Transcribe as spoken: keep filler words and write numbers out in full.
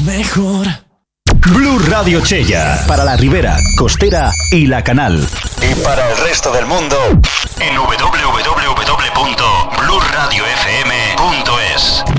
mejor. Blu Radio Chella, para la Ribera, Costera y La Canal. Y para el resto del mundo, en doble u doble u doble u punto blu radio f m punto es.